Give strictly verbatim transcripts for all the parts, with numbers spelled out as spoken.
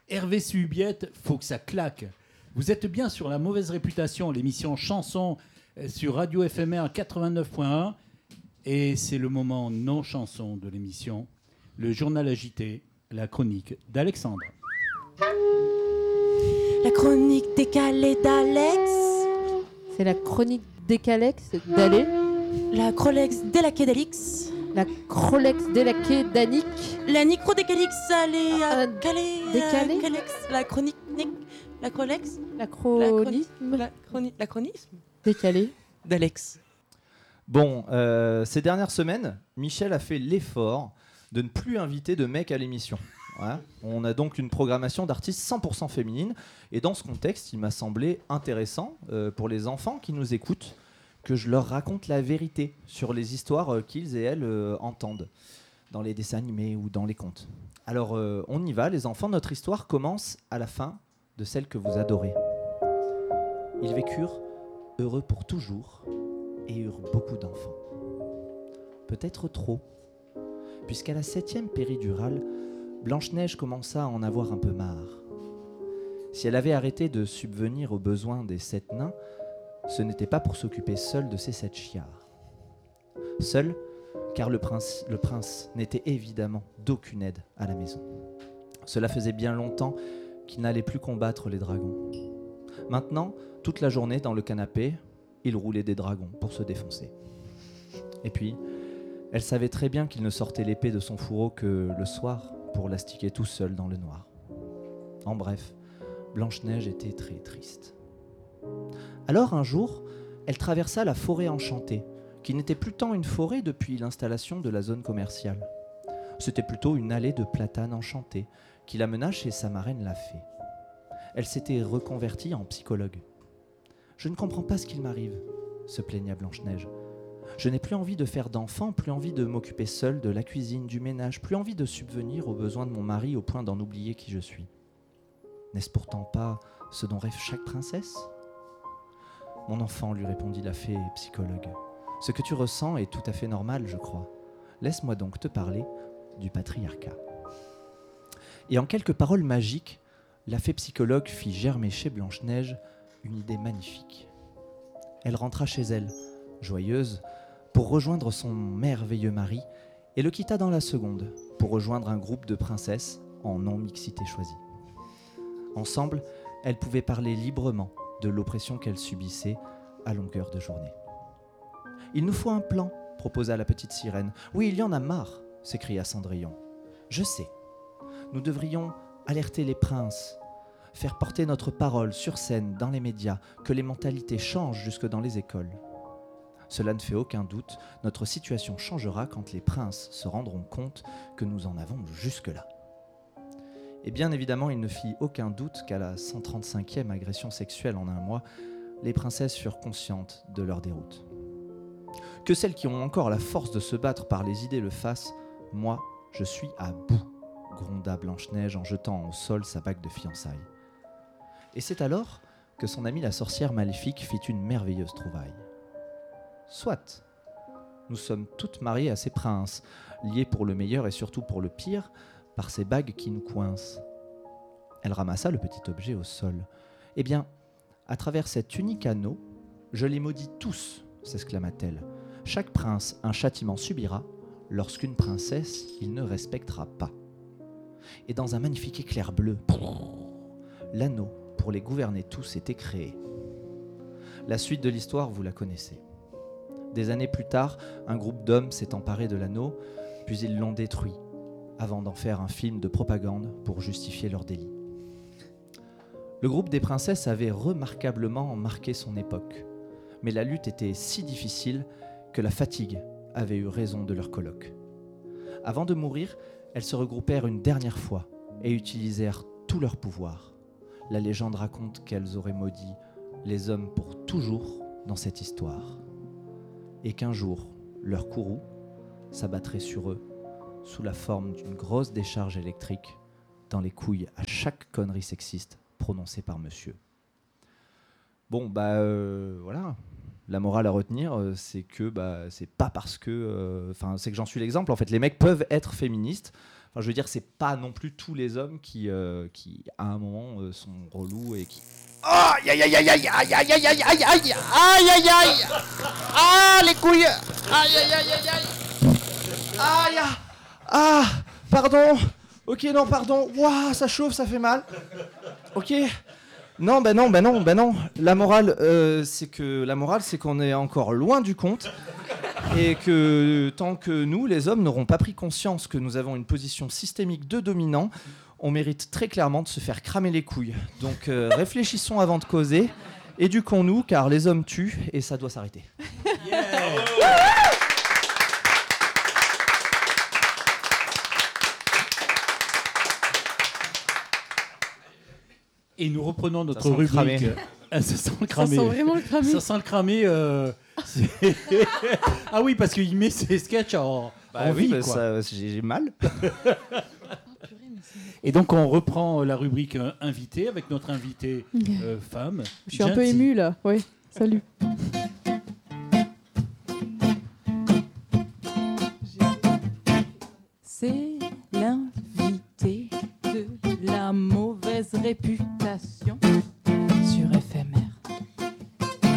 Hervé Subiette, faut que ça claque. Vous êtes bien sur La Mauvaise Réputation, l'émission Chanson sur Radio F M R quatre-vingt-neuf point un. Et c'est le moment non-chanson de l'émission, le journal agité, la chronique d'Alexandre. La chronique décalée d'Alex. C'est la chronique décalex d'Alé. La Crolex délaquée d'Alix. La Crolex délaquée d'Annick. La Nicrodécalix allée Ah, à Calais. décalée. Calex. La chronique. La Crolex. La chronisme. La chroni- La chronisme Décalée. d'Alex. Bon, euh, ces dernières semaines, Michel a fait l'effort de ne plus inviter de mecs à l'émission. Voilà. On a donc une programmation d'artistes cent pour cent féminines. Et dans ce contexte, il m'a semblé intéressant euh, pour les enfants qui nous écoutent que je leur raconte la vérité sur les histoires euh, qu'ils et elles euh, entendent dans les dessins animés ou dans les contes. Alors, euh, on y va, les enfants. Notre histoire commence à la fin de celle que vous adorez. Ils vécurent heureux pour toujours et eurent beaucoup d'enfants. Peut-être trop, puisqu'à la septième péridurale, Blanche-Neige commença à en avoir un peu marre. Si elle avait arrêté de subvenir aux besoins des sept nains, ce n'était pas pour s'occuper seule de ses sept chiards. Seule, car le prince, le prince n'était évidemment d'aucune aide à la maison. Cela faisait bien longtemps qu'il n'allait plus combattre les dragons. Maintenant, toute la journée dans le canapé, il roulait des dragons pour se défoncer. Et puis, elle savait très bien qu'il ne sortait l'épée de son fourreau que le soir pour l'astiquer tout seul dans le noir. En bref, Blanche-Neige était très triste. Alors un jour, elle traversa la forêt enchantée, qui n'était plus tant une forêt depuis l'installation de la zone commerciale. C'était plutôt une allée de platanes enchantées qui la mena chez sa marraine la fée. Elle s'était reconvertie en psychologue. « Je ne comprends pas ce qu'il m'arrive », se plaigna Blanche-Neige. « Je n'ai plus envie de faire d'enfants, plus envie de m'occuper seule de la cuisine, du ménage, plus envie de subvenir aux besoins de mon mari au point d'en oublier qui je suis. N'est-ce pourtant pas ce dont rêve chaque princesse ?» « Mon enfant, lui répondit la fée psychologue, ce que tu ressens est tout à fait normal, je crois. Laisse-moi donc te parler du patriarcat. » Et en quelques paroles magiques, la fée psychologue fit germer chez Blanche-Neige une idée magnifique. Elle rentra chez elle, joyeuse, pour rejoindre son merveilleux mari, et le quitta dans la seconde, pour rejoindre un groupe de princesses en non-mixité choisie. Ensemble, elles pouvaient parler librement de l'oppression qu'elles subissaient à longueur de journée. « Il nous faut un plan », proposa la petite sirène. « Oui, il y en a marre », s'écria Cendrillon. « Je sais. Nous devrions alerter les princes, faire porter notre parole sur scène, dans les médias, que les mentalités changent jusque dans les écoles. Cela ne fait aucun doute, notre situation changera quand les princes se rendront compte que nous en avons jusque-là. » Et bien évidemment, il ne fit aucun doute qu'à la cent trente-cinquième agression sexuelle en un mois, les princesses furent conscientes de leur déroute. Que celles qui ont encore la force de se battre par les idées le fassent, moi, je suis à bout, gronda Blanche-Neige en jetant au sol sa bague de fiançailles. Et c'est alors que son amie la sorcière maléfique fit une merveilleuse trouvaille. Soit, nous sommes toutes mariées à ces princes, liées pour le meilleur et surtout pour le pire, par ces bagues qui nous coincent. Elle ramassa le petit objet au sol. Eh bien, à travers cet unique anneau, je les maudis tous, s'exclama-t-elle. Chaque prince un châtiment subira, lorsqu'une princesse il ne respectera pas. Et dans un magnifique éclair bleu, l'anneau pour les gouverner tous était créé. La suite de l'histoire, vous la connaissez. Des années plus tard, un groupe d'hommes s'est emparé de l'anneau, puis ils l'ont détruit, avant d'en faire un film de propagande pour justifier leur délit. Le groupe des princesses avait remarquablement marqué son époque, mais la lutte était si difficile que la fatigue avait eu raison de leur colloque. Avant de mourir, elles se regroupèrent une dernière fois et utilisèrent tout leur pouvoir. La légende raconte qu'elles auraient maudit les hommes pour toujours dans cette histoire, et qu'un jour, leur courroux s'abattrait sur eux sous la forme d'une grosse décharge électrique dans les couilles à chaque connerie sexiste prononcée par monsieur. Bon, bah euh, voilà. La morale à retenir, euh, c'est que bah, c'est pas parce que... Enfin, euh, c'est que j'en suis l'exemple. En fait, les mecs peuvent être féministes. Enfin, je veux dire, c'est pas non plus tous les hommes qui, euh, qui à un moment, euh, sont relous et qui. Aïe aïe aïe aïe aïe aïe aïe aïe aïe aïe aïe aïe aïe aïe. Ah les couilles. Aïe aïe aïe aïe aïe. Aïe ah, ah pardon. Ok, non, pardon. Waouh, ça chauffe, ça fait mal. Ok. Non, bah non, bah non, bah non. La morale, euh, c'est que la morale, c'est qu'on est encore loin du compte et que tant que nous, les hommes, n'aurons pas pris conscience que nous avons une position systémique de dominant, on mérite très clairement de se faire cramer les couilles. Donc euh, réfléchissons avant de causer, éduquons-nous, car les hommes tuent et ça doit s'arrêter. Et nous reprenons notre Ça sent le rubrique. cramé. Ah, ça sent le Ça cramé. sent vraiment le cramé. Ça sent le cramé. euh, c'est- ah oui, parce qu'il met ses sketchs en, en vie, bah, quoi. ça, j'ai j'ai mal. Et donc on reprend la rubrique euh, invité avec notre invitée euh, femme. Je suis un peu Janty. émue là. Oui, salut. C'est l'invité de la mauvaise réputation sur F M R.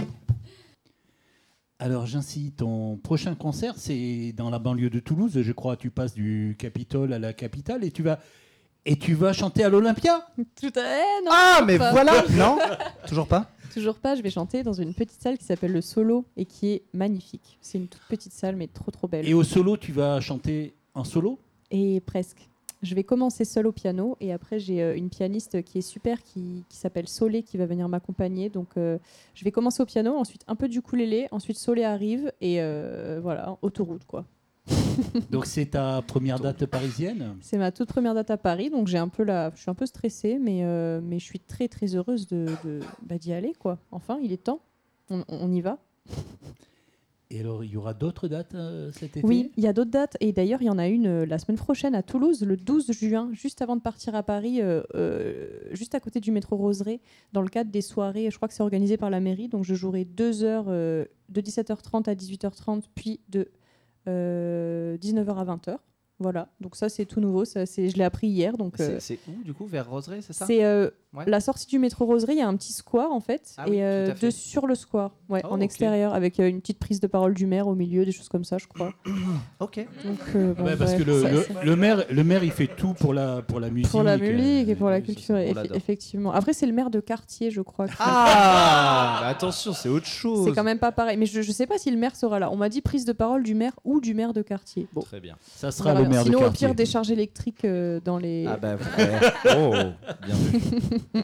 Alors Jancy, ton prochain concert, c'est dans la banlieue de Toulouse, je crois. Tu passes du Capitole à la capitale et tu vas et tu vas chanter à l'Olympia. Tout à fait, non. Ah, mais pas. voilà. Non, toujours pas. Toujours pas, je vais chanter dans une petite salle qui s'appelle le Solo et qui est magnifique. C'est une toute petite salle mais trop trop belle. Et au solo, tu vas chanter en solo. Et presque. Je vais commencer seule au piano et après j'ai euh, une pianiste qui est super qui, qui s'appelle Solé qui va venir m'accompagner. Donc euh, je vais commencer au piano, ensuite un peu du ukulélé, ensuite Solé arrive et euh, voilà, autoroute quoi. Donc c'est ta première date parisienne. C'est ma toute première date à Paris, donc j'ai un peu la, je suis un peu stressée, mais, euh, mais je suis très très heureuse de, de, bah, d'y aller quoi. Enfin, il est temps, on, on y va. Et alors, il y aura d'autres dates euh, cet été. Oui, il y a d'autres dates. Et d'ailleurs, il y en a une euh, la semaine prochaine à Toulouse, le douze juin, juste avant de partir à Paris, euh, euh, juste à côté du métro Roseraie, dans le cadre des soirées. Je crois que c'est organisé par la mairie. Donc, je jouerai deux heures euh, de dix-sept heures trente à dix-huit heures trente, puis de euh, dix-neuf heures à vingt heures. Voilà. Donc, ça, c'est tout nouveau. Ça, c'est, je l'ai appris hier. Donc, euh, C'est c'est où, du coup, vers Roseraie, c'est ça? c'est euh, Ouais. la sortie du métro Roseraie. Il y a un petit square, en fait. Ah oui, et euh, tout à fait. de, sur le square, ouais, Oh, en ok. extérieur, avec euh, une petite prise de parole du maire au milieu, des choses comme ça, je crois. Ok. Donc, euh, bon, Ouais, parce bref, que le, ça, le, c'est- le maire, le maire, il fait tout pour la, pour la musique. pour la musique et pour la oui, ça, culture, on eff- l'adore. effectivement. Après, c'est le maire de quartier, je crois. qui- Ah, bah attention, c'est autre chose. C'est quand même pas pareil. Mais je, je sais pas si le maire sera là. On m'a dit prise de parole du maire ou du maire de quartier. Bon. Très bien. Ça sera Voilà. le maire Sinon, de au quartier. pire, décharge électrique euh, dans les. Ah bah ouais. Oh, bien vu.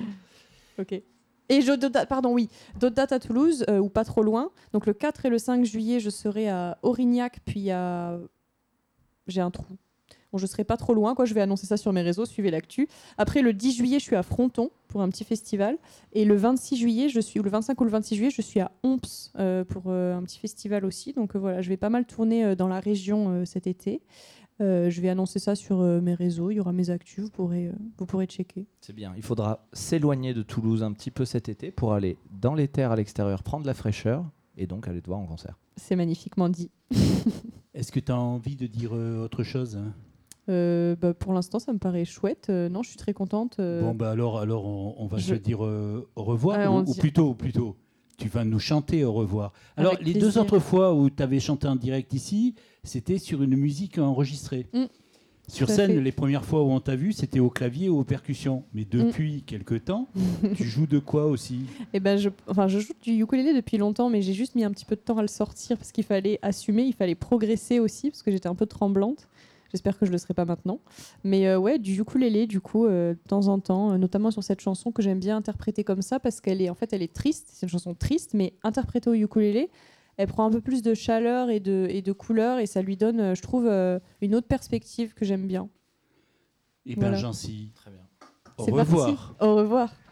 Ok. Et je, d'autres dates- pardon, oui, d'autres dates à Toulouse, euh, ou pas trop loin. Donc le quatre et le cinq juillet, je serai à Aurignac, puis à. J'ai un trou. Bon, je serai pas trop loin, quoi. Je vais annoncer ça sur mes réseaux, suivez l'actu. Après, le dix juillet, je suis à Fronton pour un petit festival. Et le vingt-six juillet, je suis, ou le vingt-cinq ou le vingt-six juillet, je suis à Omps euh, pour euh, un petit festival aussi. Donc euh, voilà, je vais pas mal tourner euh, dans la région euh, cet été. Euh, je vais annoncer ça sur euh, mes réseaux. Il y aura mes actus, vous pourrez, euh, vous pourrez checker. C'est bien. Il faudra s'éloigner de Toulouse un petit peu cet été pour aller dans les terres à l'extérieur, prendre la fraîcheur et donc aller te voir en concert. C'est magnifiquement dit. Est-ce que tu as envie de dire euh, autre chose hein Euh, bah, pour l'instant, ça me paraît chouette. Euh, non, je suis très contente. euh. Bon, bah alors, alors on, on va je- se dire euh, au revoir, Ouais, ou, on ou dit- plutôt, ou plutôt, tu vas nous chanter au revoir. Alors, Avec les deux plaisir. autres fois où tu avais chanté en direct ici, c'était sur une musique enregistrée. Mm. Sur Tout à scène, fait. les premières fois où on t'a vu, c'était au clavier ou aux percussions. Mais depuis quelque temps, tu joues de quoi aussi Eh ben, je, enfin, je joue du ukulélé depuis longtemps, mais j'ai juste mis un petit peu de temps à le sortir parce qu'il fallait assumer, il fallait progresser aussi parce que j'étais un peu tremblante. J'espère que je le serai pas maintenant. Mais euh, ouais, du ukulélé, du coup, euh, de temps en temps, euh, notamment sur cette chanson que j'aime bien interpréter comme ça parce qu'elle est, en fait, elle est triste. C'est une chanson triste, mais interprétée au ukulélé, elle prend un peu plus de chaleur et de, et de couleur et ça lui donne, euh, je trouve, euh, une autre perspective que j'aime bien. Eh bien, Voilà. Jancy, Très bien. au C'est revoir. parti. Au revoir.